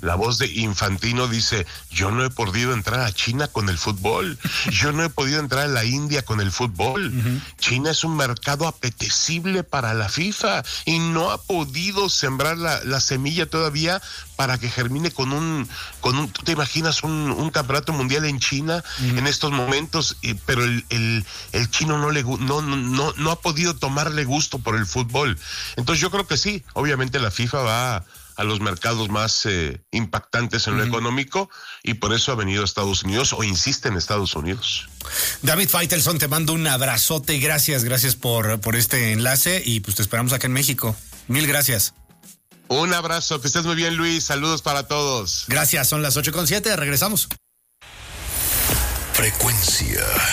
la voz de Infantino dice, yo no he podido entrar a China con el fútbol, yo no he podido entrar a la India con el fútbol. China es un mercado apetecible para la FIFA y no ha podido sembrar la semilla todavía para que germine con un ¿tú te imaginas un campeonato mundial en China en estos momentos? Pero el chino no ha podido tomarle gusto por el fútbol. Entonces yo creo que sí, obviamente la FIFA va a los mercados más impactantes en lo económico y por eso ha venido a Estados Unidos o insiste en Estados Unidos. David Faitelson, te mando un abrazote, gracias por este enlace y pues te esperamos acá en México. Mil gracias. Un abrazo, que estés muy bien, Luis, saludos para todos. Gracias, son las 8:07, regresamos. Frecuencia